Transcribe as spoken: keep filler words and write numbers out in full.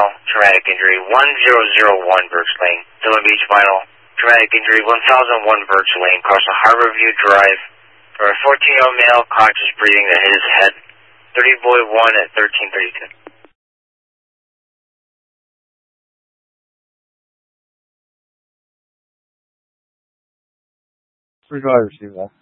Vinyl, traumatic injury, one zero zero one Birch Lane. Dillon Beach Vinyl, traumatic injury, one thousand one Birch Lane, across the Harborview Drive, for a fourteen-year-old male, conscious breathing that hit his head. thirty boy one at thirteen thirty-two. Three drivers, see that.